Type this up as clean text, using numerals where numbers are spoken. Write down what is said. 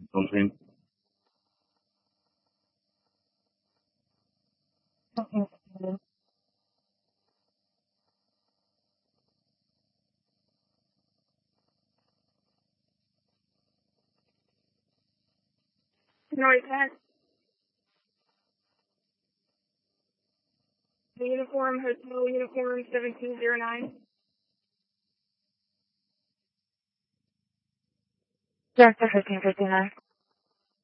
Something. North Hat. The uniform, Hotel Uniform 1709. Director 1559.